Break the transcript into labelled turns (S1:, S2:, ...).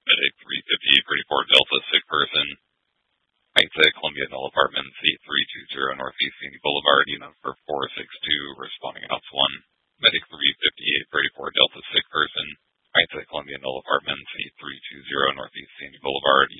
S1: Medic 35834 Delta, sick person. Heights at Columbia Knoll Apartments, 8320 Northeast Sandy Boulevard, unit for 462, responding ops 1. Medic 35834 Delta, sick person. Heights at Columbia Knoll Apartments, 8320 Northeast Sandy Boulevard,